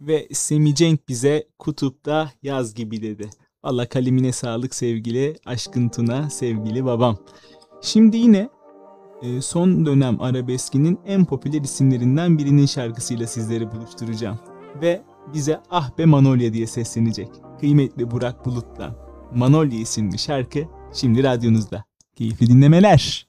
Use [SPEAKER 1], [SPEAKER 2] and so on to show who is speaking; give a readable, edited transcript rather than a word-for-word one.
[SPEAKER 1] Ve Semi Cenk bize Kutup'ta yaz gibi dedi. Valla kalemine sağlık sevgili Aşkın Tuna, sevgili babam. Şimdi yine son dönem arabeskinin en popüler isimlerinden birinin şarkısıyla sizleri buluşturacağım. Ve bize Ah Be Manolya diye seslenecek. Kıymetli Burak Bulut'tan Manolya isimli şarkı şimdi radyonuzda. Keyifli dinlemeler.